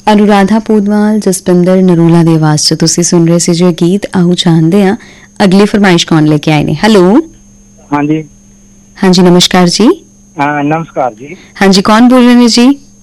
अनुराधा पोदवाल जसपिंदर नरूला ਦੀ ਆਵਾਜ਼ 'ਚ ਤੁਸੀਂ ਸੁਣ ਰਹੇ ਸੀ ਜੋ ਗੀਤ। ਆਓ ਜਾਣਦੇ ਹਾਂ ਅਗਲੀ ਫਰਮਾਇਸ਼ ਕੌਣ ਲੈ ਕੇ ਆਏ ਨੇ। ਹੈਲੋ। ਹਾਂਜੀ ਹਾਂਜੀ, ਨਮਸਕਾਰ ਜੀ। ਨਮਸਕਾਰ ਜੀ। ਹਾਂਜੀ, ਕੌਣ ਬੋਲ ਰਹੇ ਨੇ ਜੀ?